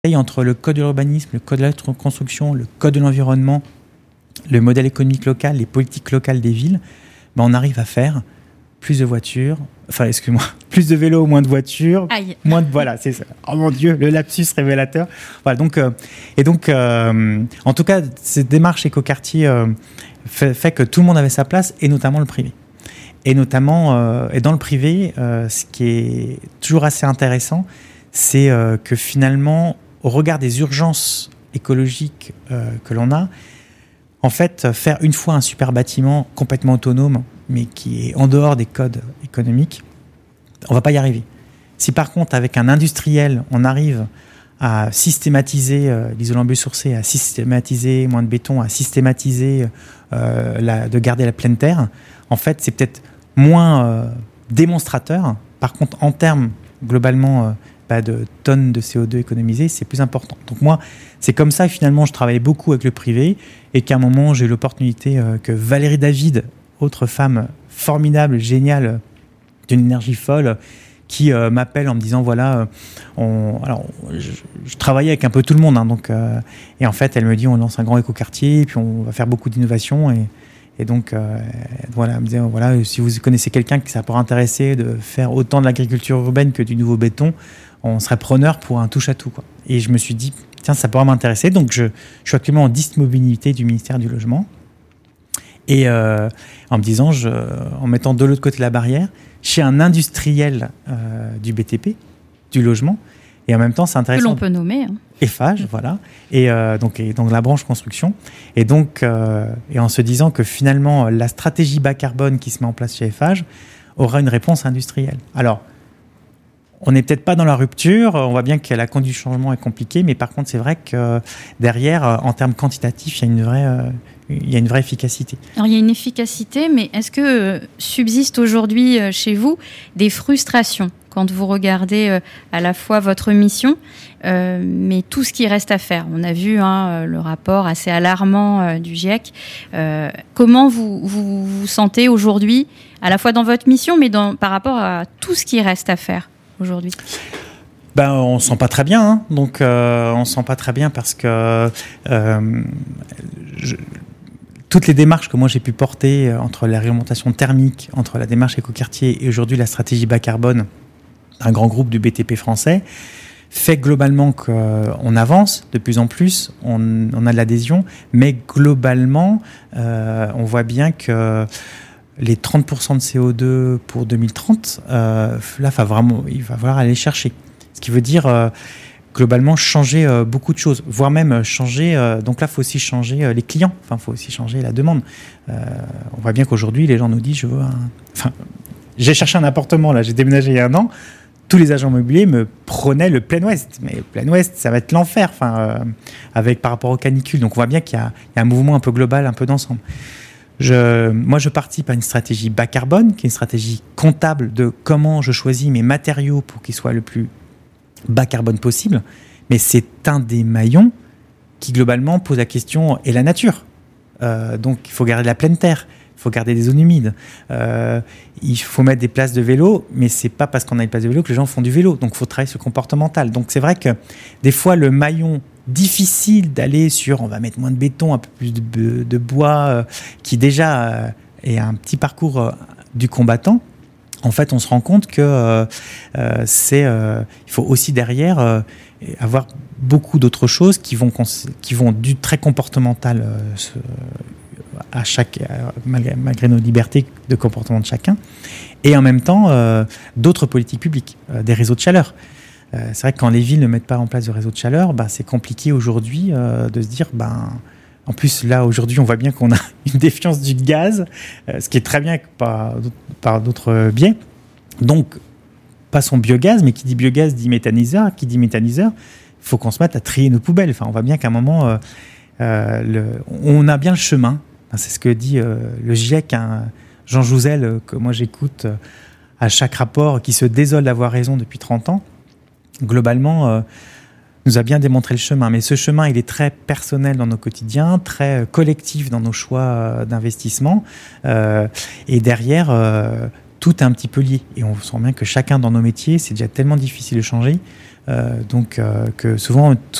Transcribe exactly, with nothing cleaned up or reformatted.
entre le code de l'urbanisme, le code de la construction, le code de l'environnement, le modèle économique local, les politiques locales des villes, ben on arrive à faire plus de voitures, enfin excuse-moi, plus de vélos, moins de voitures, Aïe. moins de voilà, c'est ça. Oh mon Dieu, le lapsus révélateur. Voilà donc euh, et donc euh, en tout cas cette démarche écoquartier euh, fait, fait que tout le monde avait sa place et notamment le privé. Et notamment euh, et dans le privé, euh, ce qui est toujours assez intéressant, c'est euh, que finalement au regard des urgences écologiques euh, que l'on a, en fait, faire une fois un super bâtiment complètement autonome, mais qui est en dehors des codes économiques, on ne va pas y arriver. Si par contre, avec un industriel, on arrive à systématiser euh, l'isolant biosourcé, à systématiser moins de béton, à systématiser euh, la, de garder la pleine terre, en fait, c'est peut-être moins euh, démonstrateur. Par contre, en termes, globalement, euh, de tonnes de C O deux économisées, c'est plus important. Donc moi, c'est comme ça que finalement je travaillais beaucoup avec le privé et qu'à un moment j'ai eu l'opportunité euh, que Valérie David, autre femme formidable, géniale, d'une énergie folle, qui euh, m'appelle en me disant voilà, euh, on, alors je, je travaillais avec un peu tout le monde, hein, donc euh, et en fait elle me dit on lance un grand écoquartier, puis on va faire beaucoup d'innovations et Et donc, euh, voilà, elle me disait, voilà, si vous connaissez quelqu'un qui ça pourrait intéresser de faire autant de l'agriculture urbaine que du nouveau béton, on serait preneur pour un touche-à-tout, quoi. Et je me suis dit, tiens, ça pourrait m'intéresser. Donc, je, je suis actuellement en disponibilité du ministère du Logement. Et euh, en me disant, je, en mettant de l'autre côté de la barrière, chez un industriel euh, du B T P, du logement, et en même temps, c'est intéressant. Que l'on peut nommer. Hein. Eiffage, voilà, et euh, donc et donc la branche construction, et donc euh, et en se disant que finalement la stratégie bas carbone qui se met en place chez Eiffage aura une réponse industrielle. Alors, on n'est peut-être pas dans la rupture, on voit bien que la conduite du changement est compliquée, mais par contre c'est vrai que derrière, en termes quantitatifs, il y a une vraie euh, il y a une vraie efficacité. Alors il y a une efficacité, mais est-ce que euh, subsiste aujourd'hui euh, chez vous des frustrations quand vous regardez euh, à la fois votre mission, euh, mais tout ce qui reste à faire? On a vu hein, le rapport assez alarmant euh, du GIEC. Euh, comment vous, vous vous sentez aujourd'hui, à la fois dans votre mission, mais dans, par rapport à tout ce qui reste à faire aujourd'hui? Ben, on ne sent pas très bien. Hein. Donc, euh, on ne sent pas très bien parce que euh, je, toutes les démarches que moi j'ai pu porter entre la réglementation thermique, entre la démarche écoquartier et aujourd'hui la stratégie bas carbone, un grand groupe du B T P français, fait globalement qu'on avance de plus en plus, on, on a de l'adhésion, mais globalement, euh, on voit bien que les trente pour cent de C O deux pour deux mille trente, euh, là, va vraiment, il va falloir aller chercher. Ce qui veut dire, euh, globalement, changer euh, beaucoup de choses, voire même changer, euh, donc là, il faut aussi changer euh, les clients, enfin, il faut aussi changer la demande. Euh, on voit bien qu'aujourd'hui, les gens nous disent, je veux un... Enfin, j'ai cherché un appartement, là, j'ai déménagé il y a un an, tous les agents immobiliers me prônaient le plein ouest. Mais le plein ouest, ça va être l'enfer, enfin, euh, avec, par rapport aux canicules. Donc on voit bien qu'il y a, il y a un mouvement un peu global, un peu d'ensemble. Je, moi, je participe à une stratégie bas carbone, qui est une stratégie comptable de comment je choisis mes matériaux pour qu'ils soient le plus bas carbone possible. Mais c'est un des maillons qui, globalement, pose la question, et la nature. Euh, donc il faut garder la pleine terre. Il faut garder des zones humides. Euh, il faut mettre des places de vélo, mais c'est pas parce qu'on a une place de vélo que les gens font du vélo. Donc, il faut travailler sur le comportemental. Donc, c'est vrai que des fois, le maillon difficile d'aller sur, on va mettre moins de béton, un peu plus de, de bois, euh, qui déjà euh, est un petit parcours euh, du combattant. En fait, on se rend compte que euh, euh, c'est, euh, il faut aussi derrière euh, avoir beaucoup d'autres choses qui vont, qui vont du très comportemental euh, se, à chaque, malgré, malgré nos libertés de comportement de chacun, et en même temps euh, d'autres politiques publiques, euh, des réseaux de chaleur. Euh, c'est vrai que quand les villes ne mettent pas en place de réseaux de chaleur, bah, c'est compliqué aujourd'hui euh, de se dire, ben, en plus là aujourd'hui on voit bien qu'on a une défiance du gaz, euh, ce qui est très bien par, par d'autres biais. Donc pas son biogaz, mais qui dit biogaz dit méthaniseur, qui dit méthaniseur, il faut qu'on se mette à trier nos poubelles. Enfin, on voit bien qu'à un moment euh, euh, le, on a bien le chemin. C'est ce que dit euh, le GIEC, hein, Jean Jouzel, euh, que moi j'écoute euh, à chaque rapport, qui se désole d'avoir raison depuis trente ans. Globalement, euh, nous a bien démontré le chemin. Mais ce chemin, il est très personnel dans nos quotidiens, très euh, collectif dans nos choix euh, d'investissement. Euh, et derrière, euh, tout est un petit peu lié. Et on sent bien que chacun dans nos métiers, c'est déjà tellement difficile de changer. Euh, donc euh, que souvent,